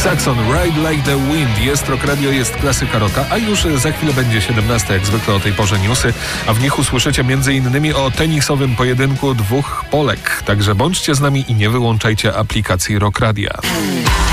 Saxon, Ride Like the Wind. Jest Rock Radio, jest klasyka rocka, a już za chwilę będzie 17, jak zwykle o tej porze newsy, a w nich usłyszycie m.in. o tenisowym pojedynku dwóch Polek. Także bądźcie z nami i nie wyłączajcie aplikacji Rock Radia.